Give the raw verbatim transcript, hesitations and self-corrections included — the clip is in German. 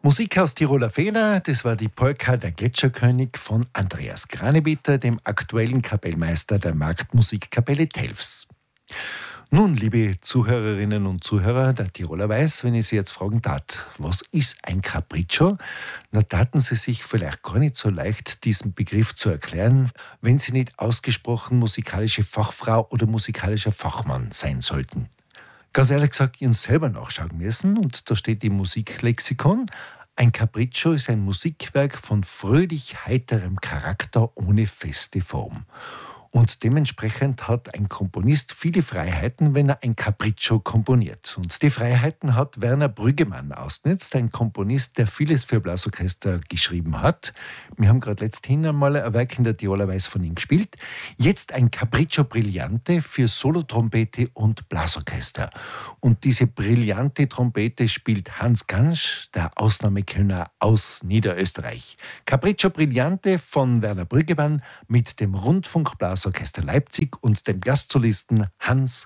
Musik aus Tiroler Feder, das war die Polka Der Gletscherkönig von Andreas Granebitter, dem aktuellen Kapellmeister der Marktmusikkapelle Telfs. Nun, liebe Zuhörerinnen und Zuhörer, der Tiroler weiß, wenn ich Sie jetzt fragen darf, was ist ein Capriccio? Na, taten Sie sich vielleicht gar nicht so leicht, diesen Begriff zu erklären, wenn Sie nicht ausgesprochen musikalische Fachfrau oder musikalischer Fachmann sein sollten. Ganz ehrlich gesagt, Ihnen selber nachschauen müssen und da steht im Musiklexikon: ein Capriccio ist ein Musikwerk von fröhlich heiterem Charakter ohne feste Form. Und dementsprechend hat ein Komponist viele Freiheiten, wenn er ein Capriccio komponiert. Und die Freiheiten hat Werner Brüggemann ausgenutzt, ein Komponist, der vieles für Blasorchester geschrieben hat. Wir haben gerade letzthin einmal ein Werk in der Tiroler Weiß von ihm gespielt. Jetzt ein Capriccio Brillante für Solotrompete und Blasorchester. Und diese brillante Trompete spielt Hans Gansch, der Ausnahmekönner aus Niederösterreich. Capriccio Brillante von Werner Brüggemann mit dem Rundfunkblasorchester Leipzig und dem Gastsolisten Hans